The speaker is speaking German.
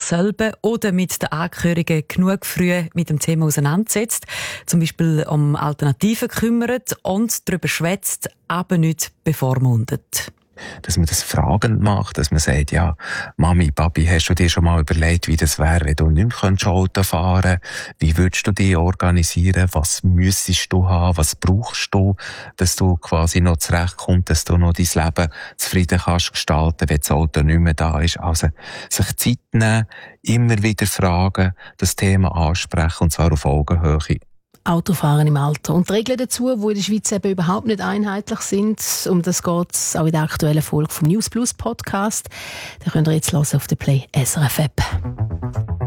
selber oder mit den Angehörigen genug früh mit dem Thema auseinandersetzt, zum Beispiel um Alternativen kümmert und darüber schwätzt, aber nicht bevormundet. Dass man das fragend macht, dass man sagt, ja, Mami, Papi, hast du dir schon mal überlegt, wie das wäre, wenn du nicht mehr Auto fahren könntest? Wie würdest du dich organisieren? Was müsstest du haben? Was brauchst du, dass du quasi noch zurechtkommst, dass du noch dein Leben zufrieden kannst gestalten, wenn das Auto nicht mehr da ist? Also, sich Zeit nehmen, immer wieder fragen, das Thema ansprechen, und zwar auf Augenhöhe. Autofahren im Alter. Und die Regeln dazu, die in der Schweiz eben überhaupt nicht einheitlich sind, um das geht es auch in der aktuellen Folge vom News Plus Podcast. Den könnt ihr jetzt hören auf der Play SRF App.